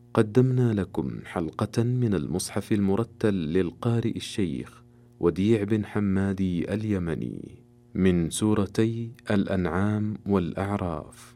قدمنا لكم حلقة من المصحف المرتل للقارئ الشيخ وديع بن حمادي اليمني من سورتي الأنعام والأعراف.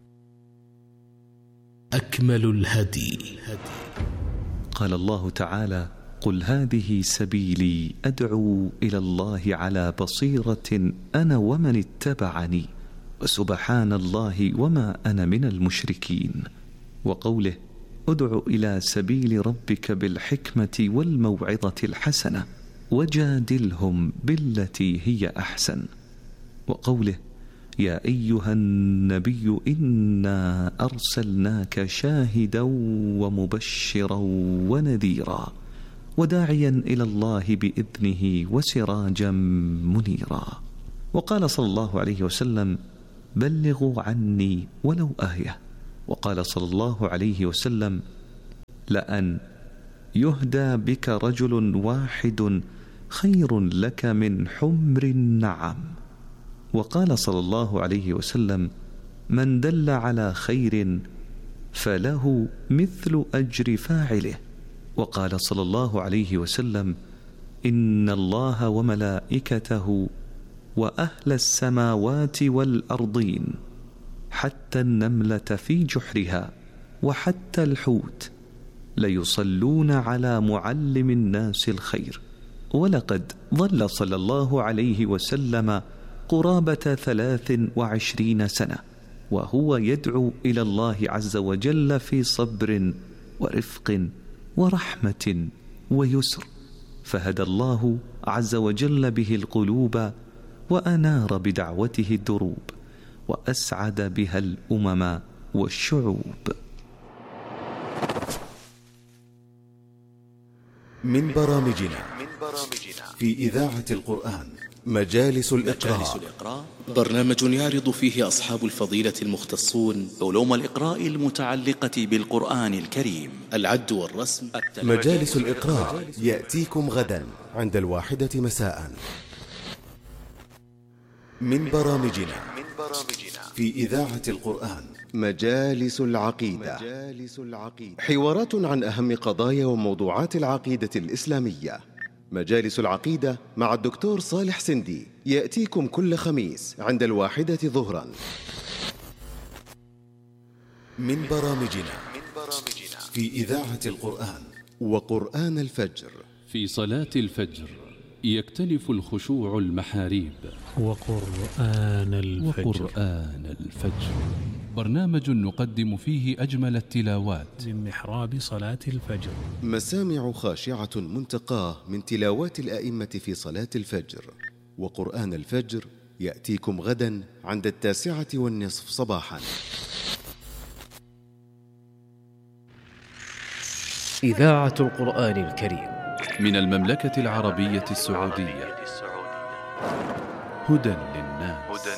أكمل الهدي. قال الله تعالى: قل هذه سبيلي أدعو إلى الله على بصيرة أنا ومن اتبعني وسبحان الله وما أنا من المشركين. وقوله: ادع إلى سبيل ربك بالحكمة والموعظة الحسنة وجادلهم بالتي هي أحسن. وقوله: يا أيها النبي إنا أرسلناك شاهدا ومبشرا ونذيرا وداعيا إلى الله بإذنه وسراجا منيرا. وقال صلى الله عليه وسلم: بلغوا عني ولو آية. وقال صلى الله عليه وسلم: لأن يهدى بك رجل واحد خير لك من حمر النعم. وقال صلى الله عليه وسلم: من دل على خير فله مثل أجر فاعله. وقال صلى الله عليه وسلم: إن الله وملائكته وأهل السماوات والأرضين حتى النملة في جحرها وحتى الحوت ليصلون على معلم الناس الخير. ولقد ظل صلى الله عليه وسلم قرابة 23 سنة وهو يدعو إلى الله عز وجل في صبر ورفق ورحمة ويسر، فهدى الله عز وجل به القلوب وأنار بدعوته الدروب وأسعد بها الأمم والشعوب. من برامجنا في إذاعة القرآن مجالس الإقراء، برنامج يعرض فيه أصحاب الفضيلة المختصون علوم الإقراء المتعلقة بالقرآن الكريم، العد والرسم. مجالس الإقراء يأتيكم غدا عند 1 مساء. من برامجنا في إذاعة القرآن مجالس العقيدة، حوارات عن أهم قضايا وموضوعات العقيدة الإسلامية. مجالس العقيدة مع الدكتور صالح سندي يأتيكم كل خميس عند 1 ظهرا. من برامجنا في إذاعة القرآن وقرآن الفجر. في صلاة الفجر يختلف الخشوع المحاريب. وقرآن الفجر برنامج نقدم فيه أجمل التلاوات من محراب صلاة الفجر. مسامع خاشعة منتقاه من تلاوات الآئمة في صلاة الفجر. وقرآن الفجر يأتيكم غدا عند 9:30 صباحا. إذاعة القرآن الكريم من المملكة العربية السعودية، هدى للناس.